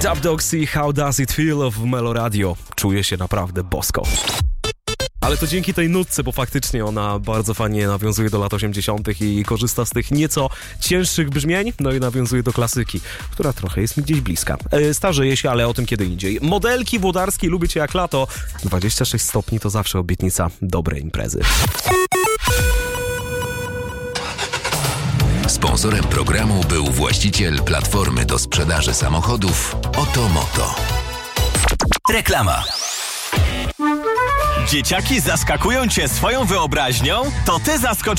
Dub Dogs i How Does It Feel w Melo Radio. Czuję się naprawdę bosko. Ale to dzięki tej nutce, bo faktycznie ona bardzo fajnie nawiązuje do lat 80. i korzysta z tych nieco cięższych brzmień, no i nawiązuje do klasyki, która trochę jest mi gdzieś bliska. Starzeje się, ale o tym kiedy indziej. Modelki włodarskie lubię cię jak lato. 26 stopni to zawsze obietnica dobrej imprezy. Sponsorem programu był właściciel platformy do sprzedaży samochodów Otomoto. Reklama. Dzieciaki zaskakują cię swoją wyobraźnią? To ty zaskocz